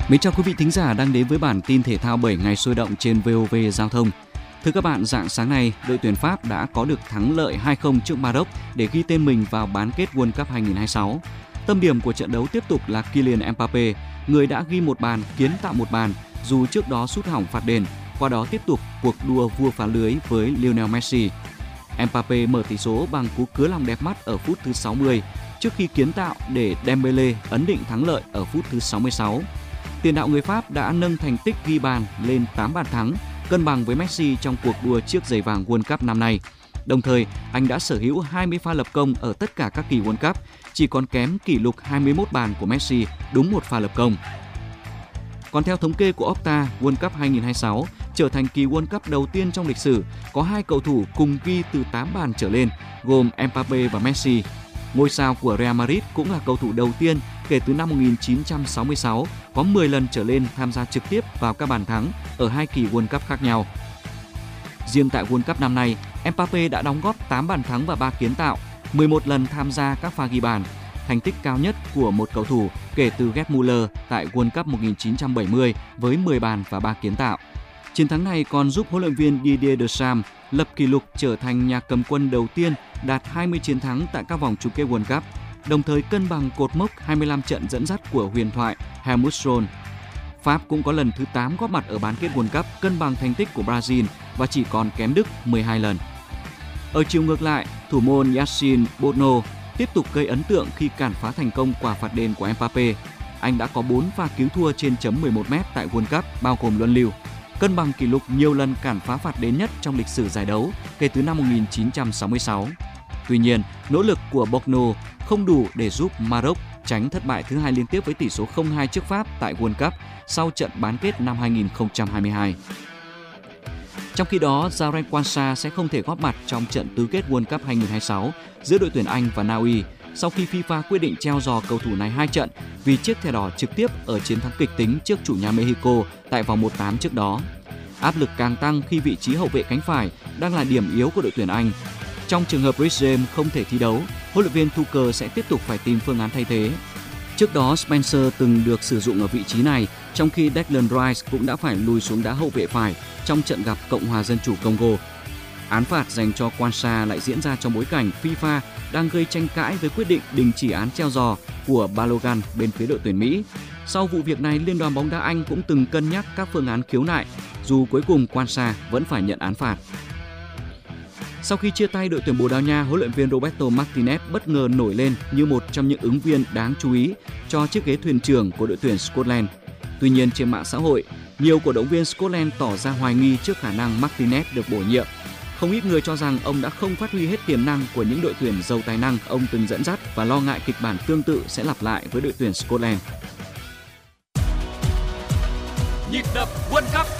Mến chào quý vị thính giả đang đến với bản tin thể thao 7 ngày sôi động trên VOV Giao thông. Thưa các bạn, rạng sáng nay, đội tuyển Pháp đã có được thắng lợi 2-0 trước Maroc để ghi tên mình vào bán kết World Cup 2026. Tâm điểm của trận đấu tiếp tục là Kylian Mbappé, người đã ghi một bàn, kiến tạo một bàn dù trước đó sút hỏng phạt đền, qua đó tiếp tục cuộc đua vua phá lưới với Lionel Messi. Mbappé mở tỷ số bằng cú cứa lòng đẹp mắt ở phút thứ 60 trước khi kiến tạo để Dembélé ấn định thắng lợi ở phút thứ 66. Tiền đạo người Pháp đã nâng thành tích ghi bàn lên 8 bàn thắng, cân bằng với Messi trong cuộc đua chiếc giày vàng World Cup năm nay. Đồng thời, anh đã sở hữu 20 pha lập công ở tất cả các kỳ World Cup, chỉ còn kém kỷ lục 21 bàn của Messi đúng một pha lập công. Còn theo thống kê của Opta, World Cup 2026 trở thành kỳ World Cup đầu tiên trong lịch sử có hai cầu thủ cùng ghi từ 8 bàn trở lên, gồm Mbappé và Messi. Ngôi sao của Real Madrid cũng là cầu thủ đầu tiên kể từ năm 1966 có 10 lần trở lên tham gia trực tiếp vào các bàn thắng ở hai kỳ World Cup khác nhau. Riêng tại World Cup năm nay, Mbappé đã đóng góp 8 bàn thắng và 3 kiến tạo, 11 lần tham gia các pha ghi bàn, thành tích cao nhất của một cầu thủ kể từ Gerd Müller tại World Cup 1970 với 10 bàn và 3 kiến tạo. Chiến thắng này còn giúp huấn luyện viên Didier Deschamps lập kỷ lục trở thành nhà cầm quân đầu tiên đạt 20 chiến thắng tại các vòng chung kết World Cup, đồng thời cân bằng cột mốc 25 trận dẫn dắt của huyền thoại Helmut Schön. Pháp cũng có lần thứ 8 góp mặt ở bán kết World Cup, cân bằng thành tích của Brazil và chỉ còn kém Đức 12 lần. Ở chiều ngược lại, thủ môn Yassine Bono tiếp tục gây ấn tượng khi cản phá thành công quả phạt đền của Mbappé. Anh đã có 4 pha cứu thua trên chấm 11m tại World Cup, bao gồm luân lưu, cân bằng kỷ lục nhiều lần cản phá phạt đền nhất trong lịch sử giải đấu kể từ năm 1966. Tuy nhiên, nỗ lực của Bono không đủ để giúp Maroc tránh thất bại thứ hai liên tiếp với tỷ số 0-2 trước Pháp tại World Cup sau trận bán kết năm 2022. Trong khi đó, Jarell Quansah sẽ không thể góp mặt trong trận tứ kết World Cup 2026 giữa đội tuyển Anh và Na Uy sau khi FIFA quyết định treo giò cầu thủ này 2 trận vì chiếc thẻ đỏ trực tiếp ở chiến thắng kịch tính trước chủ nhà Mexico tại vòng 1/8 trước đó. Áp lực càng tăng khi vị trí hậu vệ cánh phải đang là điểm yếu của đội tuyển Anh. Trong trường hợp Reece James không thể thi đấu, huấn luyện viên Tuchel sẽ tiếp tục phải tìm phương án thay thế. Trước đó, Spencer từng được sử dụng ở vị trí này, trong khi Declan Rice cũng đã phải lùi xuống đá hậu vệ phải trong trận gặp Cộng hòa Dân chủ Congo. Án phạt dành cho Quansah lại diễn ra trong bối cảnh FIFA đang gây tranh cãi với quyết định đình chỉ án treo giò của Balogun bên phía đội tuyển Mỹ. Sau vụ việc này, Liên đoàn bóng đá Anh cũng từng cân nhắc các phương án khiếu nại, dù cuối cùng Quansah vẫn phải nhận án phạt. Sau khi chia tay đội tuyển Bồ Đào Nha, huấn luyện viên Roberto Martinez bất ngờ nổi lên như một trong những ứng viên đáng chú ý cho chiếc ghế thuyền trưởng của đội tuyển Scotland. Tuy nhiên, trên mạng xã hội, nhiều cổ động viên Scotland tỏ ra hoài nghi trước khả năng Martinez được bổ nhiệm. Không ít người cho rằng ông đã không phát huy hết tiềm năng của những đội tuyển giàu tài năng ông từng dẫn dắt và lo ngại kịch bản tương tự sẽ lặp lại với đội tuyển Scotland. Nhịp đập World Cup